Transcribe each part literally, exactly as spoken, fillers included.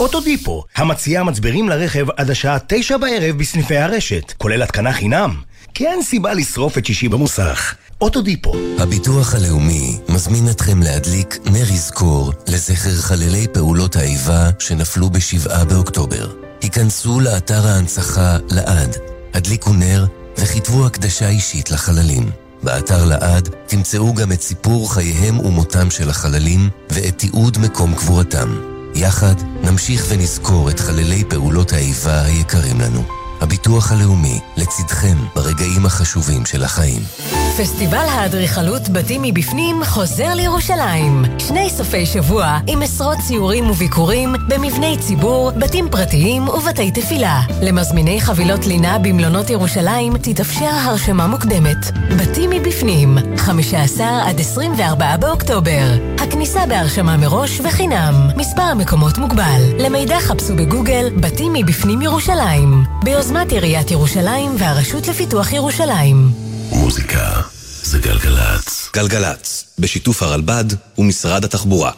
אוטודיפו, המציעה מצברים לרכב עד השעה תשע בערב בסניפי הרשת, כולל התקנה חינם. כי אין סיבה לשרוף את שישי במוסך. אוטודיפו. הביטוח הלאומי מזמין אתכם להדליק נר יזכור לזכר חללי פעולות האיבה שנפלו בשבעה באוקטובר. היכנסו לאתר ההנצחה לעד, הדליקו נר וכתבו הקדשה אישית לחללים. באתר לעד תמצאו גם את סיפור חייהם ומותם של החללים ואת תיעוד מקום קבורתם. יחד נמשיך ונזכור את חללי פעולות האיבה היקרים לנו. הביטוח הלאומי לצדכם ברגעים החשובים של החיים. פסטיבל האדריכלות בתים מבפנים חוזר לירושלים. שני סופי שבוע עם עשרות ציורים וביקורים במבני ציבור, בתים פרטיים ובתי תפילה. למזמיני חבילות לינה במלונות ירושלים תתאפשר הרשמה מוקדמת. בתים מבפנים, חמישה עשר עד עשרים וארבעה באוקטובר. הכניסה בהרשמה מראש וחינם. מספר המקומות מוגבל. למידע חפשו בגוגל בתים מבפנים ירושלים. ביוזמת עיריית ירושלים והרשות לפיתוח ירושלים. מוזיקה זה גלגלץ. גלגלץ, בשיתוף הרלב"ד ומשרד התחבורה.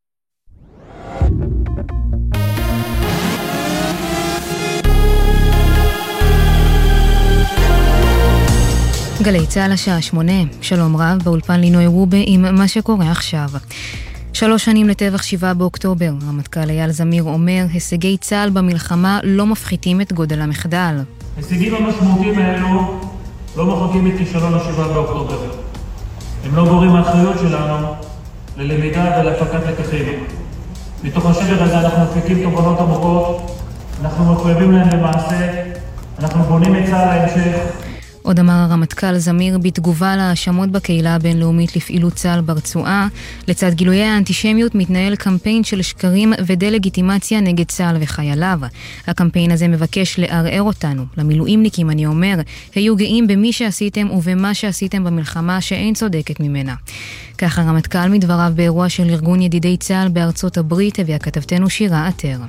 גלי צהל השעה שמונה, שלום רב, באולפן לינוי רובה עם מה שקורה עכשיו. שלוש שנים לטבח שבעה באוקטובר, רמטכ"ל אייל זמיר אומר, הישגי צה"ל במלחמה לא מפחיתים את גודל המחדל. הישגים המשמעותיים האלו לא מוחקים את כישלון השבעה באוקטובר. הם לא גורעים האחריות שלנו ללמידה ולהפקת לקחים. מתוך השבר הזה אנחנו מפיקים תובנות עמוקות, אנחנו מחויבים להם למעשה, אנחנו בונים את צה"ל להמשך. עוד אמר הרמטכ"ל זמיר בתגובה להאשמות בקהילה הבינלאומית לפעילות צה"ל ברצועה. לצד גילויי האנטישמיות מתנהל קמפיין של שקרים ודה-לגיטימציה נגד צה"ל וחייליו. הקמפיין הזה מבקש לערער אותנו. למילואימניקים אני אומר, היו גאים במי שעשיתם ובמה שעשיתם במלחמה שאין צודקת ממנה. כך הרמטכ"ל מדבריו באירוע של ארגון ידידי צה"ל בארצות הברית, הביאה כתבתנו שירה עטר.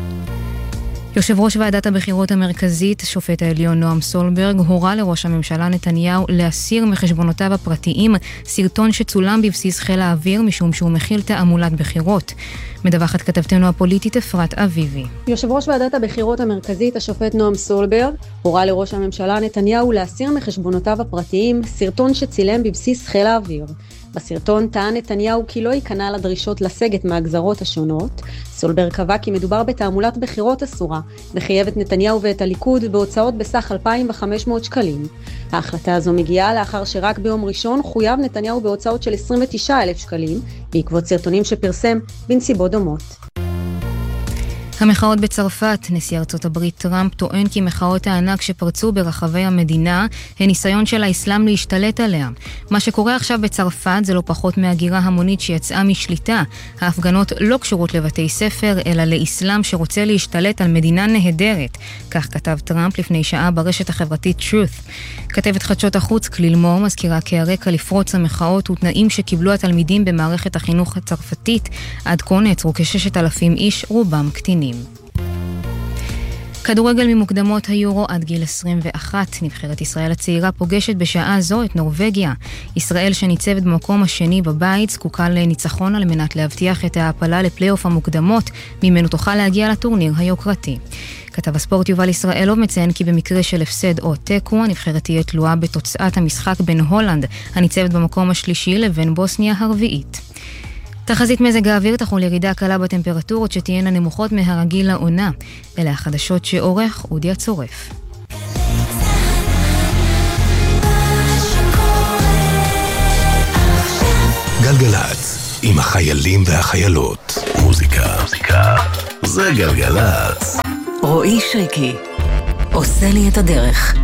יושב ראש ועדת הבחירות המרכזית, שופט העליון נועם סולברג, הורה לראש הממשלה נתניהו להסיר מחשבונותיו הפרטיים סרטון שצולם בבסיס חיל האוויר משום שהוא מכיל תעמולת בחירות. מדווחת כתבתנו הפוליטית אפרת אביבי. יושב ראש ועדת הבחירות המרכזית, השופט נועם סולברג, הורה לראש הממשלה נתניהו להסיר מחשבונותיו הפרטיים סרטון שצילם בבסיס חיל האוויר. בסרטון טען נתניהו כי לא ייכנע לדרישות לסגת מהגזרות השונות. סולברג קבע כי מדובר בתעמולת בחירות אסורה, וחייב את נתניהו ואת הליכוד בהוצאות בסך אלפיים וחמש מאות שקלים. ההחלטה הזו מגיעה לאחר שרק ביום ראשון חויב נתניהו בהוצאות של עשרים ותשעה אלף שקלים, בעקבות סרטונים שפרסם בנסיבות דומות. המחאות בצרפת, נשיא ארצות הברית טראמפ טוען כי מחאות הענק שפרצו ברחבי המדינה הן ניסיון של האסלאם להשתלט עליה. מה שקורה עכשיו בצרפת זה לא פחות מהגירה המונית שיצאה משליטה. ההפגנות לא קשורות לבתי ספר, אלא לאסלאם שרוצה להשתלט על מדינה נהדרת. כך כתב טראמפ לפני שעה ברשת החברתית Truth. כתבת חדשות החוץ כליל מור מזכירה כי הרקע לפרוץ המחאות ותנאים שקיבלו התלמידים במערכת החינוך הצרפתית. עד כה נעצרו כששת אלפים איש, רובם קטינים. כדורגל ממוקדמות היורו עד גיל עשרים ואחת. נבחרת ישראל הצעירה פוגשת בשעה זו את נורווגיה. ישראל שניצבת במקום השני בבית זקוקה לניצחון על מנת להבטיח את ההעפלה לפלייאוף המוקדמות, ממנו תוכל להגיע לטורניר היוקרתי. כתב הספורט יובל ישראלוב מציין כי במקרה של הפסד או תיקו, הנבחרת תהיה תלויה בתוצאת המשחק בין הולנד, הניצבת במקום השלישי, לבין בוסניה הרביעית. תחזית מזג האוויר תחול ירידה קלה בטמפרטורות שתהיינה נמוכות מהרגיל לעונה. אלה החדשות שעורך אודי הצורף. גלגלץ, עם החיילים והחיילות. מוזיקה, מוזיקה, זה גלגלץ. רועי שריקי, עושה לי את הדרך.